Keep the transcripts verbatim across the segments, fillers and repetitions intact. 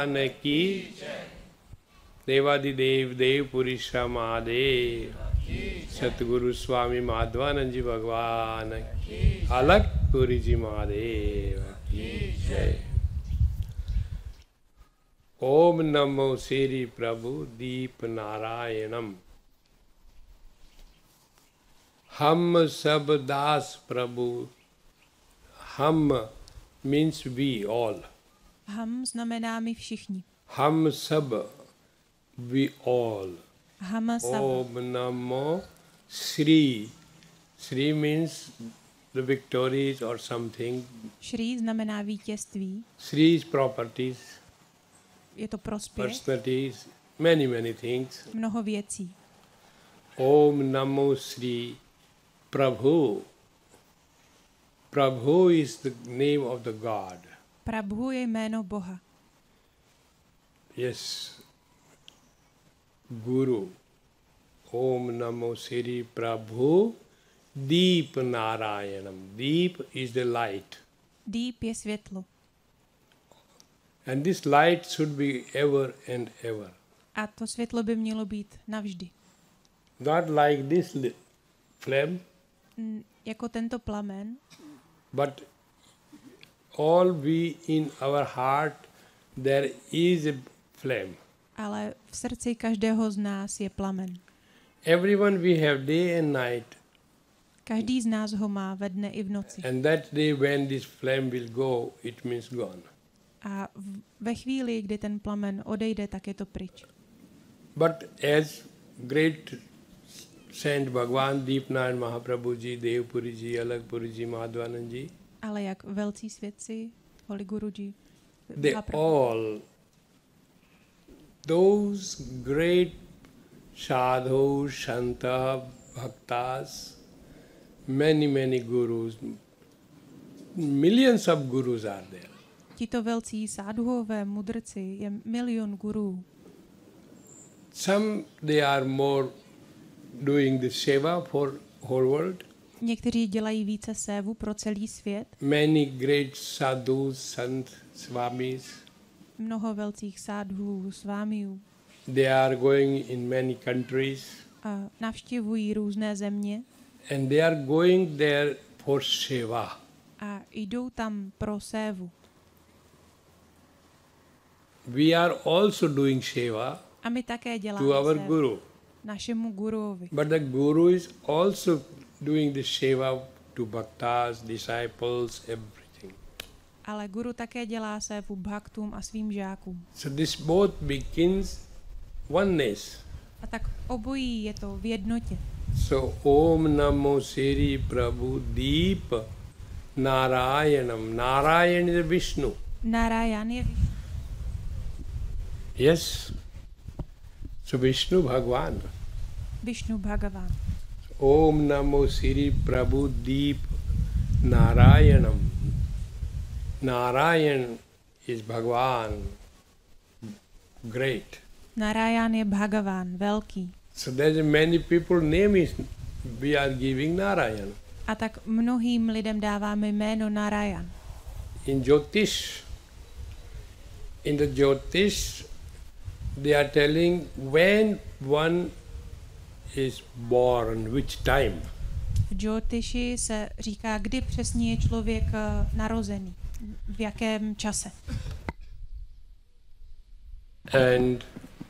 की देवादिदेव देवपुरी महादेव सतगुरु स्वामी माधवानंद जी भगवान अलगपुरी जी महादेव की जय। ओम नमो श्री प्रभु दीप नारायणम। हम सब दास प्रभु, हम मीन्स वी ऑल, हम znamená my všichni. हम सब we all. हम सब. Om Namo Shri. Shri means the victories or something. Shri znamená vítězství. Shri is properties. Je to prospěch. Personalities. Many, many things. Mnoho věcí. Om Namo Shri Prabhu. Prabhu is the name of the God. Prabhu je jméno Boha. Yes. Guru. Om Namo Shri Prabhu Deep Narayanam. Deep is the light. Deep je světlo. And this light should be ever and ever. A to světlo by mělo být navždy. Not like this li- flame. Mm, jako tento plamen. But all we in our heart there is a flame. Ale v srdci každého z nás je plamen. Everyone we have day and night. Každý z nás ho má ve dne i v noci. And that day when this flame will go, it means gone. A v, ve chvíli, kdy ten plamen odejde, tak je to pryč. But as great Saint Bhagwan Deepnarayan Mahaprabhu ji, Devpuri ji, Alagpuri ji, Madhvanand ji, ale jak velcí svědci, Holy Guruji, they all, those great sadhus, shanta, bhaktas, many, many gurus, millions of gurus are there. Tito velcí sádhuové mudrci, je milion gurů. Some they are more doing the seva for whole world. Někteří dělají více sévu pro celý svět. Many great sadhus, sant, swamis. Mnoho velcích sádhů, svámiů. They are going in many countries. A navštěvují různé země. And they are going there for seva. A jdou tam pro sévu. We are also doing seva. A my také děláme to our sévu guru. Našemu guruovi. But the guru is also doing the seva to bhaktas, disciples, everything. Ale guru také dělá sévu bhaktům a svým žákům. So this both begins oneness. A tak obojí je to v jednotě. So Om Namo Shri Prabhu Deep Narayanam. Narayan is Vishnu. Narayan je Vishnu. Yes. So Vishnu Bhagwan. Vishnu Bhagavan. Om Namo Shri Prabhu Deep Narayanam. Narayan is Bhagwan. Great. Narayan je Bhagavan, velký. So there's many people name is we are giving Narayan. A tak mnohým lidem dáváme jméno Narayan. In Jyotish, in the Jyotish, they are telling when one is born, which time. V Jyotiši se říká, kdy přesně je člověk narozený, v jakém čase. And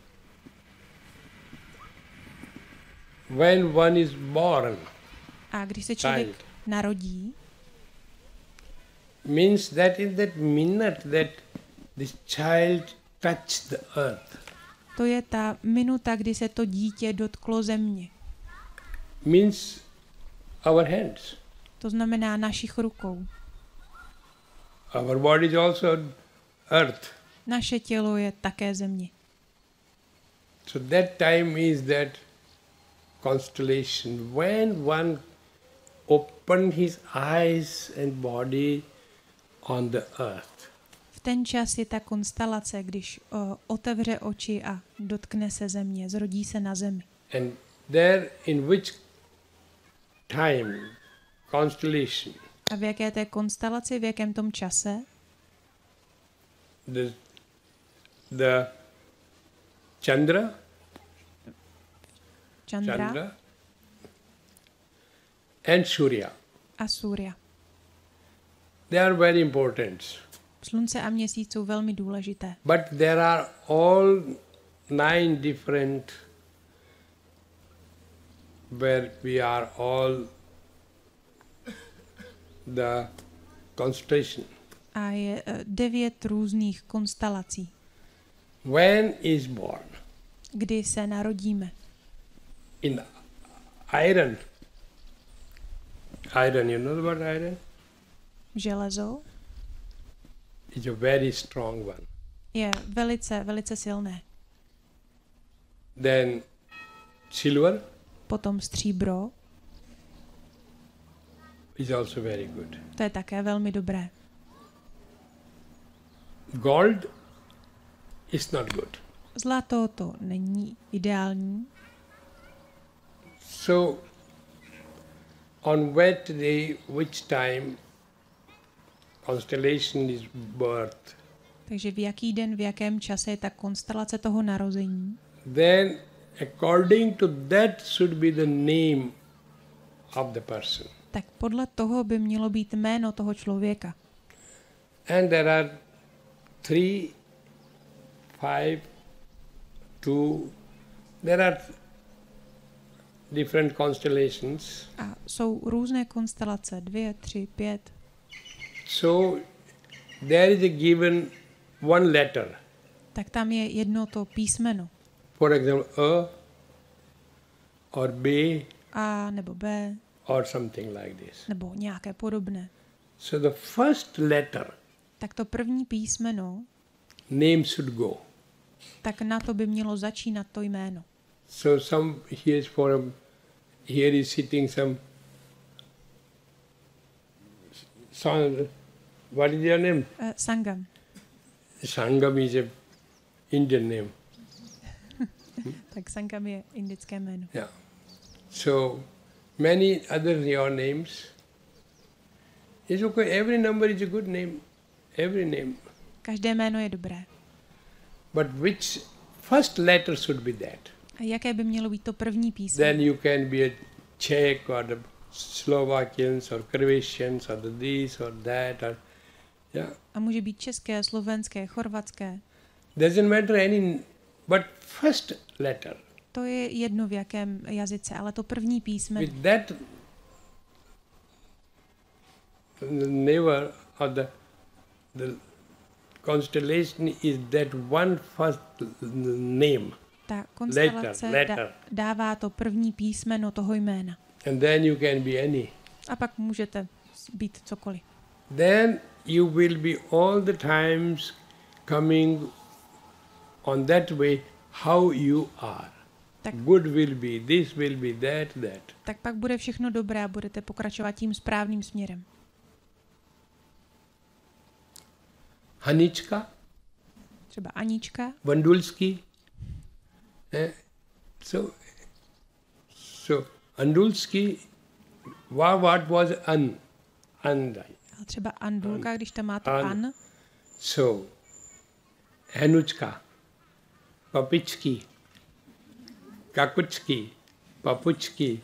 when one is born, a když se člověk child, narodí, means that in that minute that this child touched the earth. To je ta minuta, kdy se to dítě dotklo země. Means our hands. To znamená našich rukou. Our body is also earth. Naše tělo je také země. So that time is that constellation when one opened his eyes and body on the earth. V ten čas je ta konstelace, když o, otevře oči a dotkne se země, zrodí se na zemi. And there in which time, constellation, A v jaké té konstelaci, v jakém tom čase? the the Chandra, Chandra, Chandra and Surya. a Surya. They are very important. Slunce a měsíc jsou velmi důležité. But there are all nine different where we are all the constellation. A je eh, devět různých konstelací, When is born? kdy se narodíme. In iron. Iron, you know about iron? Železo It's a very strong one. je velice, velice silné. Then silver Potom stříbro, is also very good. to je také velmi dobré. Gold is not good. Zlato to není ideální, So, on what day, which time constellation is birth, takže v jaký den, v jakém čase je ta konstelace toho narození, then according to that should be the name of the person. tak podle toho by mělo být jméno toho člověka. And there are three, five, two, there are different constellations. A jsou různé konstelace, dvě, tři, pět. So there is a given one letter. Tak tam je jedno to písmeno. For example, A or B A nebo B, or something like this. nebo nějaké podobné. So the first letter Tak to první písmeno, name should go. tak na to by mělo začínat to jméno. So some here is for a, here is sitting some, some what is your name? Uh, Sangam. Sangam is a Indian name. Tak Sangam je indické jméno. Yeah. So many other your names. It's okay. Every number is a good name. Every name. Každé jméno je dobré. But which first letter should be that? A jaké by mělo být to první písmeno? Then you can be a Czech or the Slovakians or Croatians or the this or that or yeah. A může být české, slovenské, chorvatské. Doesn't matter any, but first letter. To je jedno v jakém jazyce, ale to první písmeno. With that never or the the constellation is that one first name. Ta konstelace Letter, letter. Da, dává to první písmeno toho jména. And then you can be any. A pak můžete být cokoliv. Then you will be all the times coming on that way how you are. Tak, Good will be, this will be, that, that. tak pak bude všechno dobré a budete pokračovat tím správným směrem. Hanička, Třeba Anička, Vandulski. Eh? So, so Andulski, what, what was an? And, ale třeba Andulka, když tam má to An. An, so, Hanučka, Papičky, Kakučky, Papučky.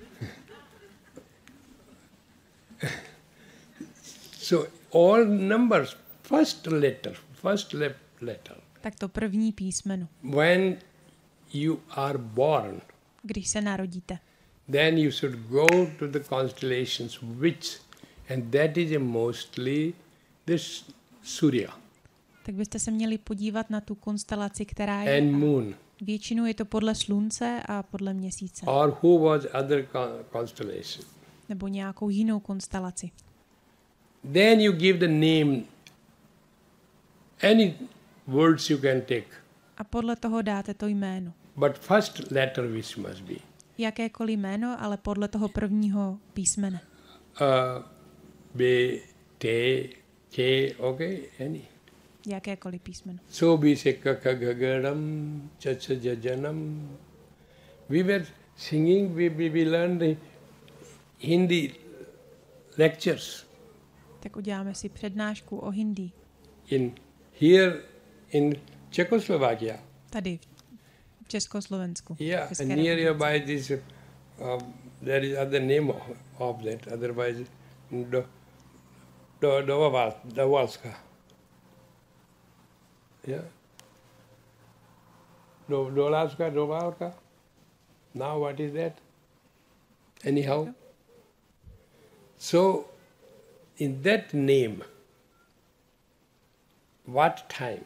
So all numbers, first letter, first le- letter. tak to první písmeno. When you are born, Když se narodíte, then you should go to the constellations which, and that is a mostly this Surya tak byste se měli podívat na tu konstelaci, která je. and moon, Většinou je to podle slunce a podle měsíce. or who was other con- constellation. Nebo nějakou jinou konstelaci. Then you give the name, any words you can take, A podle toho dáte to jméno. but first letter which must be. Jakékoliv jméno, ale podle toho prvního písmene. Uh, B, T, K, okay, any. Jakékoliv písmeno. So be se kakagagadam, chacha jajanam. We were singing, we, we, we learned the Hindi lectures Tak uděláme si přednášku o Hindi. in here in Czechoslovakia. Tady v Československu. Yeah, České and near republice. by this, uh, there is other name of, of that. Otherwise, do, do, do, Dovalska. Yeah. Do, Dolavska, Dovalka. Now what is that? Anyhow. So, in that name, what time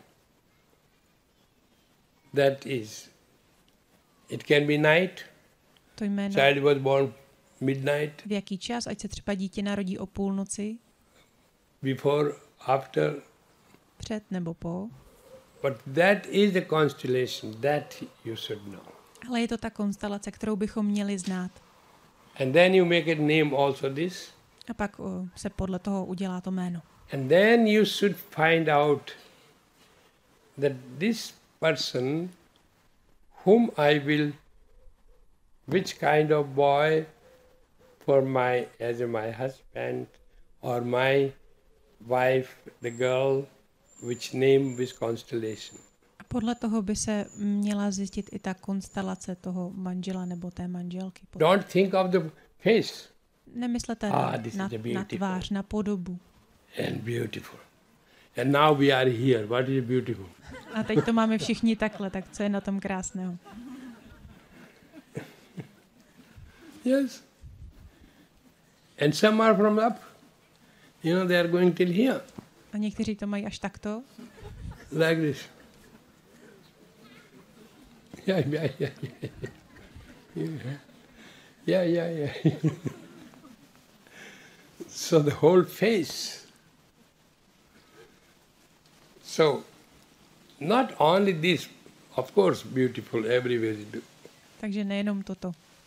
that is? It can be night. To jméno. Child was born midnight. V jaký čas? Ať se třeba dítě narodí o půlnoci. Before, after. Před nebo po. But that is the constellation that you should know. Ale je to ta konstelace, kterou bychom měli znát. And then you make a name also this. A pak uh, se podle toho udělá to jméno. And then you should find out that this person whom I will, which kind of boy for my, as my husband or my wife, the girl, which name, which constellation. A podle toho by se měla zjistit i ta konstelace toho manžela nebo té manželky. Don't think of the face. Nemyslete Ah, na, this na, is a na beautiful. tvář, na podobu. And beautiful. And now we are here. What is beautiful? A teď to máme všichni takhle, tak co je na tom krásného? Yes. And some are from up. You know, they are going till here. A někteří to mají až takto. Like this. Yeah, yeah, yeah, yeah. Yeah, yeah, yeah. yeah. So the whole face. So, not only this, of course, beautiful everywhere you do. Takže nejenom toto.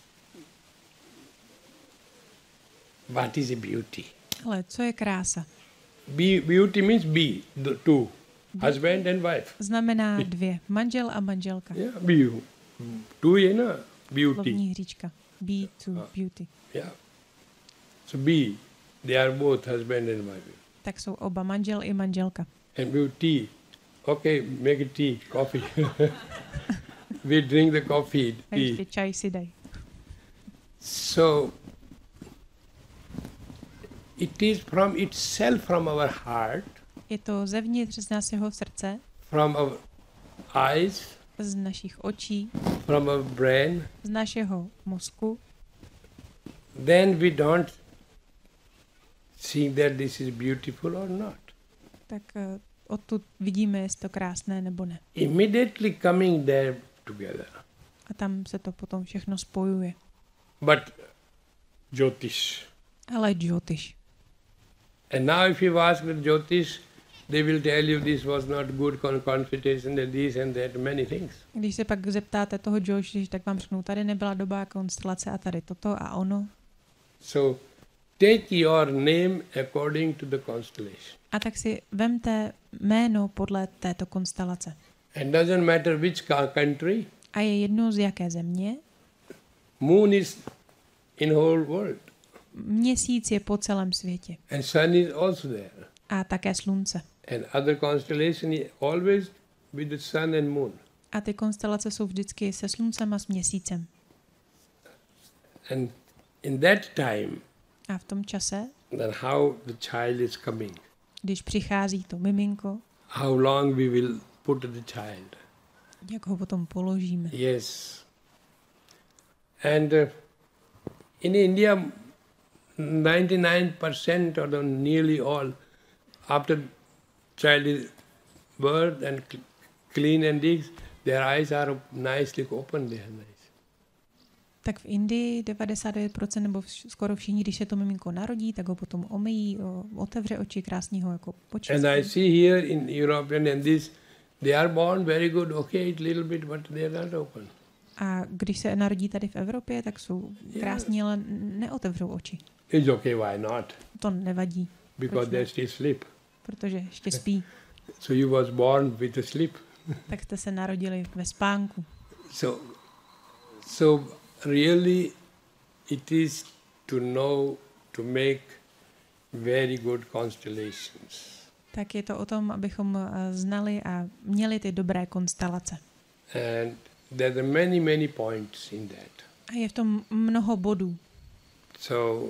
What is a beauty? Ale co je krása? Be, beauty means be, the two, husband and wife. Znamená dvě. Manžel a manželka. Yeah, be you. Two, you know, beauty. Slovní hříčka. Be to beauty. Yeah. So be, they are both husband and wife. Tak jsou oba manžel i manželka. And we tea. Okay, make a tea, coffee. We drink the coffee, A ještě tea. čaj si dej. So, it is from itself, from our heart, Je to zevnitř z našeho srdce, from our eyes, z našich očí, from our brain. z našeho mozku. Then we don't see that this is beautiful or not. Tak uh, odtud vidíme, jestli to krásné nebo ne. Immediately coming there together. A tam se to potom všechno spojuje. But Jyotish. Ale Jyotish. And now if you ask the Jyotish, they will tell you this was not good con- consultation, and this and that, many things. Když se pak zeptáte toho Jyotish, tak vám řeknou, tady nebyla dobrá konstelace a tady toto a ono. So take your name according to the constellation. A tak si vemte jméno podle této konstelace. And doesn't matter which ca- country, A je jedno z jaké země. moon is in whole world. Měsíc je po celém světě. And sun is also there. A také slunce. And other constellation is always with the sun and moon. A ty konstelace jsou vždycky se sluncem a s měsícem. And in that time, A v tom čase, then how the child is coming, když přichází to miminko, how long we will put the child. jak ho potom položíme. Yes. And uh, in India, ninety-nine percent or the nearly all, after child is birth and cl- clean and digs, their eyes are nicely open. They are nice. Tak v Indii devadesát devět procent nebo vš- skoro všichni, když se to miminko narodí, tak ho potom omyjí, o, otevře oči, krásně ho jako počistí. And I see here in Europe and this, they are born very good, okay, a little bit, but they are not open. A když se narodí tady v Evropě, tak jsou krásní, ale neotevřou oči. It's okay, why not? To nevadí, Because they still sleep. protože ještě spí. So you was born with a sleep. Tak jste se narodili ve spánku. So, so really, it is to know to make very good constellations. Tak je to o tom, abychom znali a měli ty dobré konstelace. And there are many, many points in that. A je v tom mnoho bodů. So,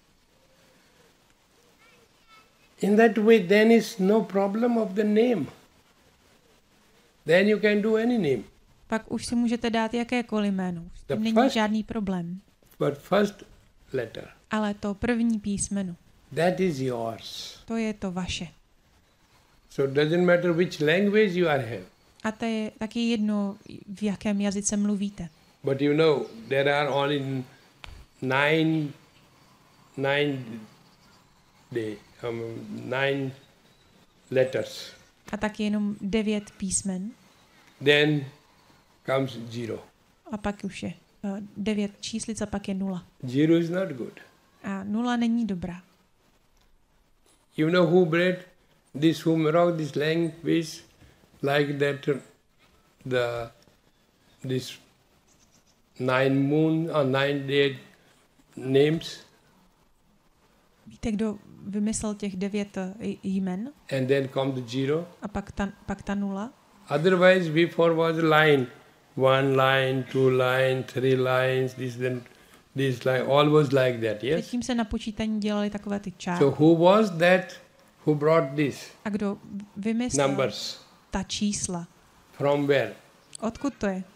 in that way, then is no problem of the name. Then you can do any name. Pak už si můžete dát jakékoliv jméno. S tím není first, žádný problém. But first letter. Ale to první písmeno. That is yours. To je to vaše. So it doesn't matter which language you are have. A to je taky jedno, v jakém jazyce mluvíte. But you know, there are only nine, nine, day, um, nine letters. A tak jenom devět písmen. Then comes zero. A pak už je uh, devět číslic a pak je nula. Zero is not good. A nula není dobrá. You know who bred this, who wrote this language like that, uh, the, this nine moon or nine day names? Víte, kdo vymyslel těch devět jmen? And then come the zero. A pak ta, pak ta nula? Otherwise, before was a line. One line, two line, three lines, this then, this line, all was like that, yes? Předtím se na počítání dělali takové ty čárky. So who was that who brought this? A kdo vymyslel Numbers? Ta čísla? From where? Odkud to je?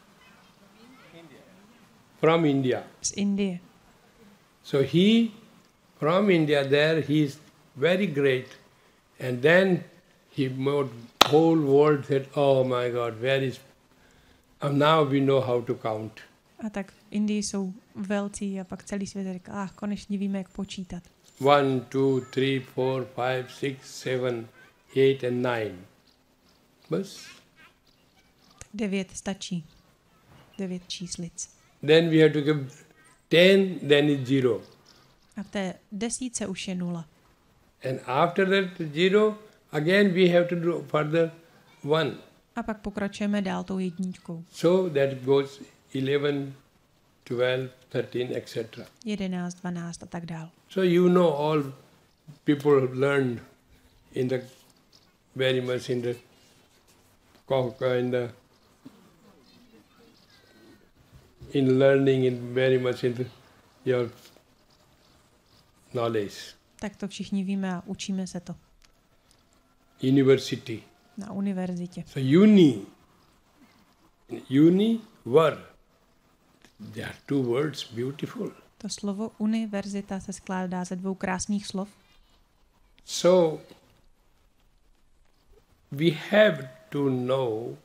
From India. Z Indie. So he, from India there, he is very great. And then he made whole world said, oh my God, where is... And now we know how to count. A tak v Indii jsou velcí a pak celý svět říká, ach, konečně víme, jak počítat. One, two, three, four, five, six, seven, eight and nine. Bas. Devět stačí. Devět číslic. Then we have to give ten, then it's zero. A v té desítce už je nula. And after that zero, again we have to do further one. A pak pokračujeme dál tou jedničkou. So that goes eleven, twelve, thirteen, et cetera. Jedenáct, dvanáct a tak dál. So you know all people learned in the very much in the in the in learning in very much in the, your knowledge. Tak to všichni víme a učíme se to. University. Na univerzitě. So uni, uni, were. There are two words, beautiful. To slovo univerzita se skládá ze dvou krásných slov. So we have to know.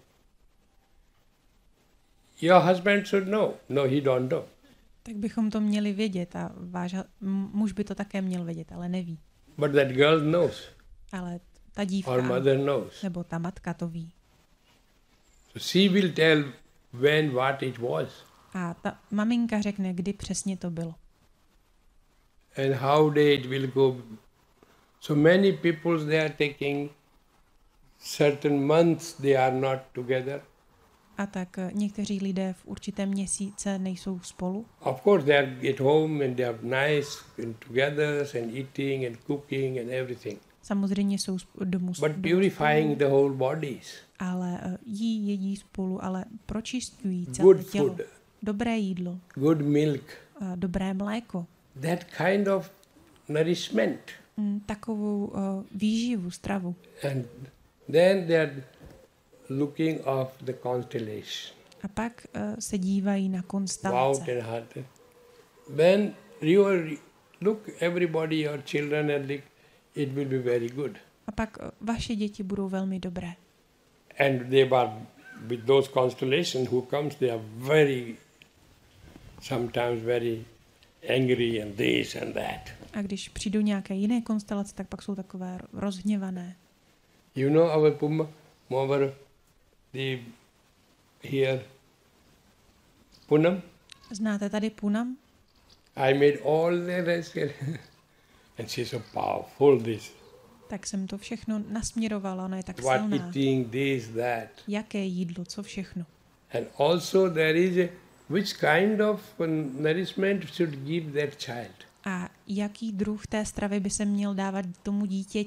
Your husband should know. No, he don't know. Tak bychom to měli vědět a váš muž by to také měl vědět, ale neví. But that girl knows. Ale ta dívka Or mother knows. nebo ta matka to ví. So she will tell when what it was. A ta maminka řekne, kdy přesně to bylo. And how day it will go. So many people, they are taking certain months they are not together. A tak někteří lidé v určitém měsíce nejsou spolu. Of course they are at home and they are nice and together and eating and cooking and everything. Samozřejmě jsou domů spolu. But purifying the whole bodies. Ale jí, jedí spolu, ale pročistují celé Good tělo. food. Dobré jídlo. Good milk. A dobré mléko. That kind of nourishment. Mm, takovou uh, výživu, stravu. And then they are looking of the constellation. A pak uh, se dívají na konstelace. Out and heart. Then you are, look everybody, your children, and look, it will be very good. A pak uh, vaše děti budou velmi dobré. And they are, with those constellations who comes, they are very, sometimes very angry and this and that. A když přijdou nějaké jiné konstelace, tak pak jsou takové rozhněvané. You know our Puma, our the here Punam. Znáte tady Punam? I made all the rest, and she's so powerful. This. Tak jsem to všechno nasměrovala, ona je tak What silná. eating, this, that. Jaké jídlo, co všechno. And also there is a, which kind of nourishment should give that child. A jaký druh té stravy by se měl dávat tomu dítěti?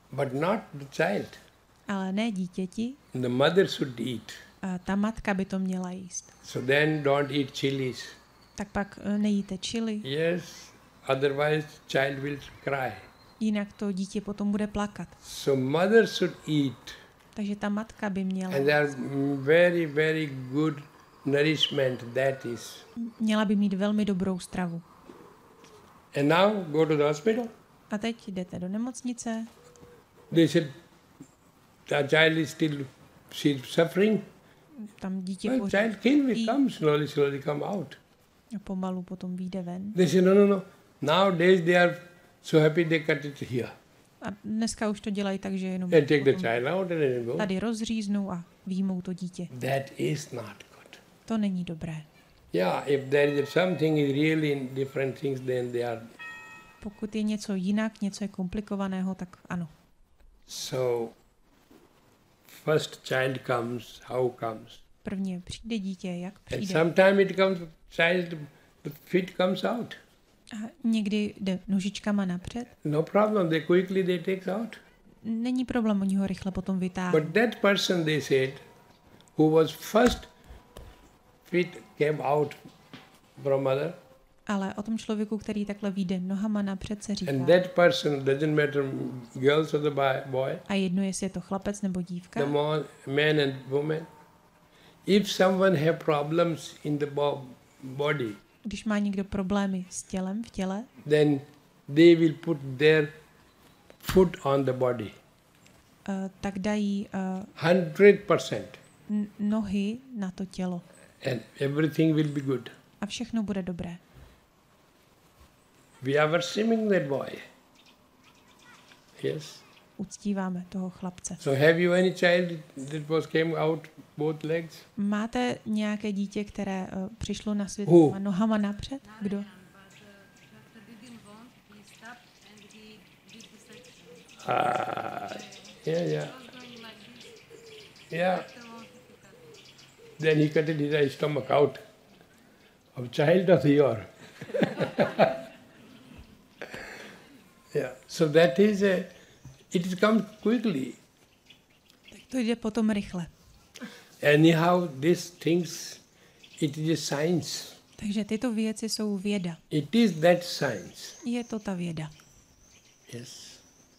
but not the child. Ale ne dítěti. The mother should eat. A ta matka by to měla jíst. So then don't eat chilies. Tak pak nejíte chili. Yes, otherwise child will cry. Jinak to dítě potom bude plakat. So mother should eat. Takže ta matka by měla. And there's very, very good nourishment that is. Měla by mít velmi dobrou stravu. And now go to the hospital. A teď jdete do nemocnice. They said the child is still she's suffering. Tam dítě Well, pořád child can be come slowly, slowly come out. a pomalu potom vyjde ven. They say no, no, no. Nowadays they are so happy they cut it here. A dneska už to dělají tak, že jenom And take the child out and then go. tady rozříznou a výjmou to dítě. That is not good. To není dobré. Yeah, if there is something is really in different things, then they are. Pokud je něco jinak, něco je komplikovaného, tak ano. So, first child comes, how comes? Prvně přijde dítě, jak And přijde. sometimes it comes, child, the feet comes out. A někdy jde nožičkama napřed. No problem, they quickly they take out. Není problém, oni ho rychle potom vytáhnou. But that person, they said, who was first feet came out from mother, Ale o tom člověku, který takhle vyjde nohama napřed, se říká. and that person, doesn't matter girls or the boy- boy, A jedno, jestli je to chlapec nebo dívka. the man, man and woman, if someone have problems in the bo- body, Když má někdo problémy s tělem, v těle, then they will put their foot on the body. uh, tak dají uh, Hundred percent. n- nohy na to tělo. And everything will be good. A všechno bude dobré. We are worshiping that boy. Yes. Uctíváme toho chlapce. So have you any child that was came out both legs? Máte nějaké dítě, které uh, přišlo na svět Who? a nohama napřed? Kdo? Ah, yeah, yeah. Yeah. Then he cut his stomach out. Of child of your. Yeah. So that is a, it comes quickly. Tak to jde potom rychle. Anyhow, these things, it is a science. Takže tyto věci jsou věda. It is that science. Je to ta věda. Yes.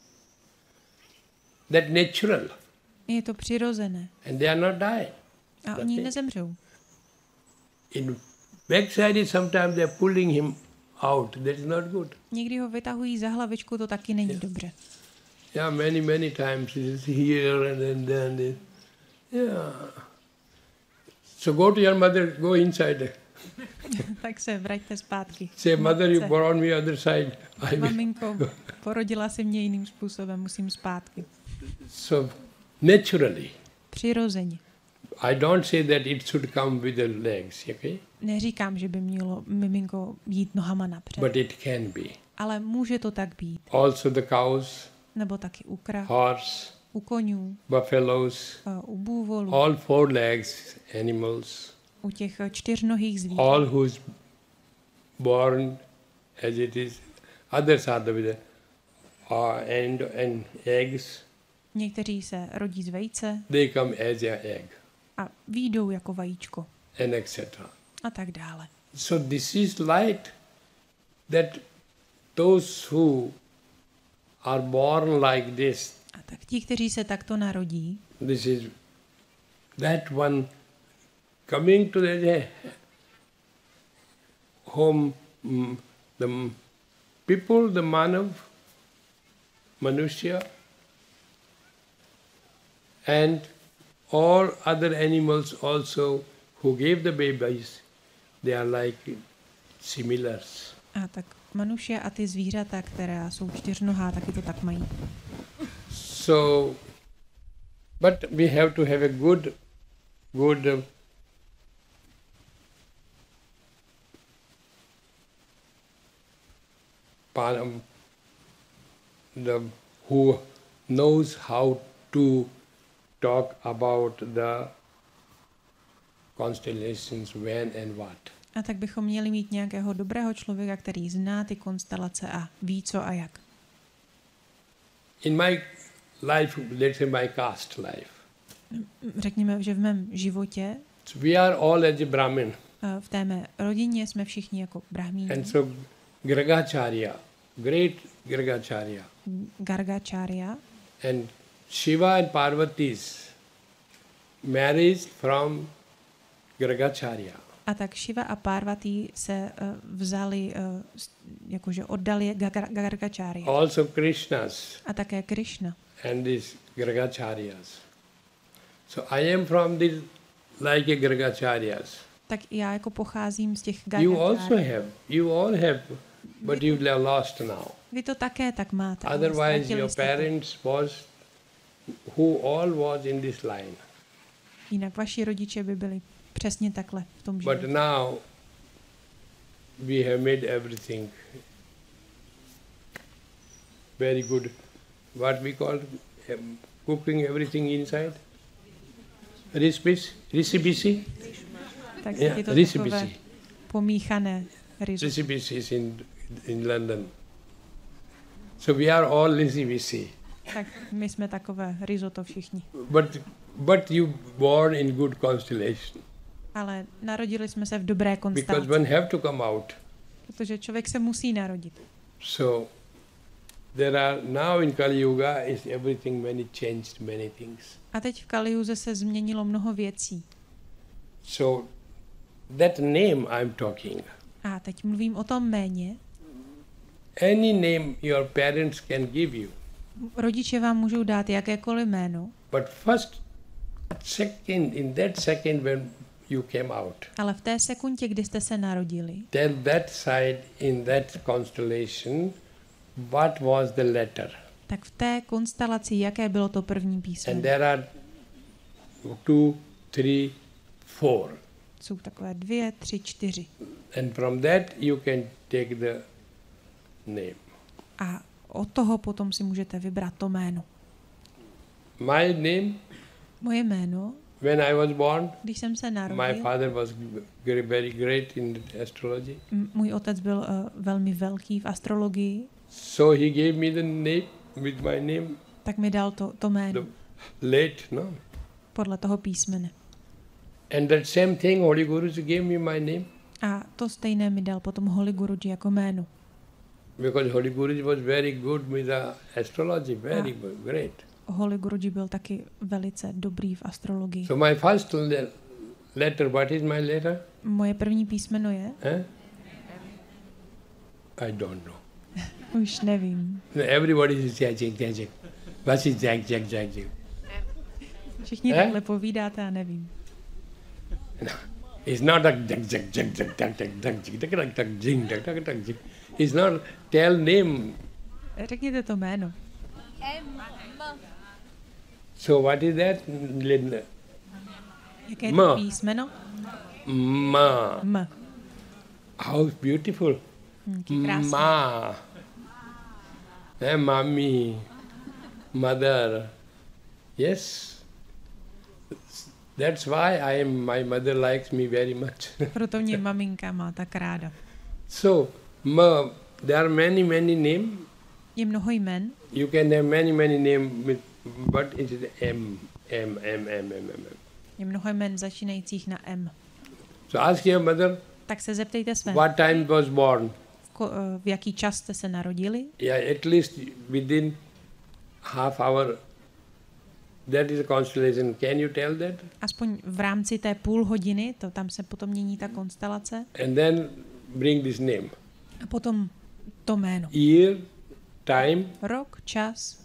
That natural. Je to přirozené. And they are not dying. A oni nezemřou. In backside, sometimes they are pulling him out. That is not good. Někdy ho vytahují za hlavičku, to taky není Yeah. dobře. Yeah, many, many times it is here and then, then it, yeah. So go to your mother, go inside. Tak se vraťte zpátky. Say, mother, you Matce, brought me other side. I will. Maminko, porodila si mě jiným způsobem, musím zpátky. So naturally, Přirozeně. I don't say that it should come with the legs, okay? Neříkám, že by mělo miminko jít nohama napřed. But it can be. Ale může to tak být. Also the cows, Nebo taky u krav, horse, u konňů, buffaloes, a u bůvolů, all four legs animals, u těch čtyřnohých zvířat. all who's born as it is. Others are the with the uh, and and eggs. Někteří se rodí z vejce They come as a egg a výjdou jako vajíčko and et cetera. a tak dále. So this is light that those who are born like this, A tak ti, kteří se takto narodí, this is that one coming to the home, mm, the people, the manav, manushya, and all other animals also who gave the babies, they are like similars. a tak manuše a ty zvířata, která jsou čtyřnohá, taky to tak mají. So, but we have to have a good, good uh, pa- um, the who knows how to talk about the constellations, when and what. A tak bychom měli mít nějakého dobrého člověka, který zná ty konstelace a ví co a jak. In my life, let's say my caste life. Řekněme, že v mém životě, So we are all as a Brahmin. v té mé rodině jsme všichni jako brahmíni. And so Gargacharya, great Gargacharya. Gargacharya. And Shiva and Parvati's marriage from Gargacharya. A tak Shiva a Parvati se uh, vzali, uh, jakože oddali Gargacharya. Also Krishna's. A také Krishna. And these Gargacharyas. So I am from this like a Gargacharyas. Tak já jako pocházím z těch You also Gargacharya. have, you all have, but you have lost now. Vy to také tak máte. ale Otherwise ztratili your jste to. parents was, who all was in this line. Jinak vaši rodiče by byli přesně takhle v tom But životě. now we have made everything very good. What we call um, cooking everything inside? Recipes? Recipes? Tak Yeah, je to recipes. takové pomíchané risotto. Recipes is in, in London. So we are all recipes. Tak my jsme takové risotto všichni. But, but you born in good constellation. Ale narodili jsme se v dobré Because konstelaci, one have to come out. protože člověk se musí narodit. So there are now in Kali Yuga is everything many changed many things. A teď v Kaliuze se změnilo mnoho věcí. So that name I'm talking. A teď mluvím o tom jméně. Any name your parents can give you. Rodiče vám můžou dát jakékoliv jméno, But first second, in that second when you came out, ale v té sekundě, kdy jste se narodili, tell that side in that constellation what was the letter. tak v té konstelaci, jaké bylo to první And písmeno. there are two, three, four. Jsou takové dvě, tři, čtyři. And from that you can take the name. A od toho potom si můžete vybrat to jméno. My name, Moje jméno, when I was born, když jsem se my narodil, father was g- very great in astrology. m- můj otec byl uh, velmi velký v astrologii, So he gave me the name with my name, tak mi dal to, to jméno the late, no? podle toho písmene. And that same thing, Holy Gurus gave me my name A to stejné mi dal potom Holy Guruji jako jméno. because Holy Gurus was very good with the astrology, very Ah. good, great. Holy Guruji byl taky velice dobrý v astrologii. So my first le- letter, what is my letter? Moje první písmeno je? Eh? I don't know. Už nevím. No, everybody is jack, jack, jack, jack. What is jack, jack, jack, jack? Všichni Eh? takhle povídáte a nevím. No, it's not like jack, jack, jack, jack, jack, jack, jack, jack, jack, jack, jack, jing, jack, jack, jack, jack. It's not tell name. Řekněte to jméno. So what is that? L- Jaké je M. to písmeno? Ma. M. How beautiful. Hm, jaký krásný. Ma. Eh, mommy. Mother. Yes. That's why I am, my mother likes me very much. Proto mě maminka má tak ráda. So, ma, there are many, many names. Je mnoho jmen, You can have many, many names, with, but it is M, M, M, M, M, M, M. je mnoho jmen začínajících na M. So ask your mother, Tak se zeptejte své, what time was born? v, ko, eh, v jaký čas jste se narodili. Yeah, at least within half hour. That is a constellation. Can you tell that? Aspoň v rámci té půl hodiny, to tam se potom mění ta konstelace. And then bring this name. A potom to jméno. Year, time, Rok, čas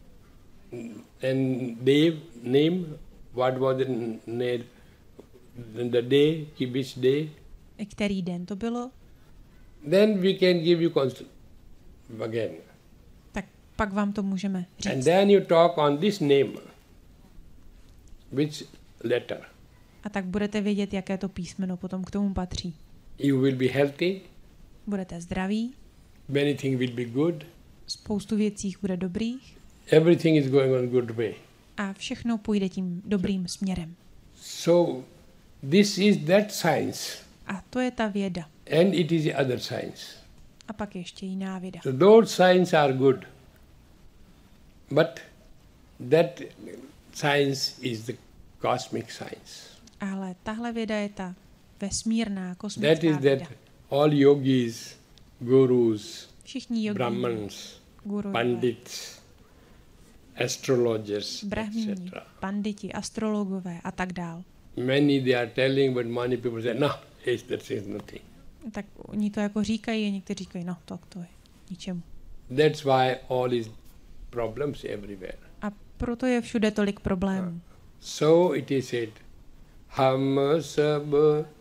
and day, name. What was the name? The day, which day? i který den to bylo. Then we can give you const- again. Tak pak vám to můžeme And říct. then you talk on this name. Which letter? A tak budete vědět, jaké to písmeno potom k tomu patří. You will be healthy. Budete zdraví, Many things will be good. spoustu věcí bude dobrých Everything is going on good way. a všechno půjde tím dobrým směrem. So this is that science. A to je ta věda. And it is the other science. A pak ještě jiná věda. So those signs are good. But that science is the cosmic science. Ale tahle věda je ta vesmírná, kosmická That is věda. that all yogis, gurus, Všichni yogi, brahmans, gurové, pandits, astrologers, brahmini, et cetera. panditi, astrologové a tak dál. Many they are telling, but many people say, no, it's, that is nothing. Tak oni to jako říkají a někteří říkají, no tak to je ničemu. That's why all is problems everywhere. A proto je všude tolik problémů. So it is said, Ham sab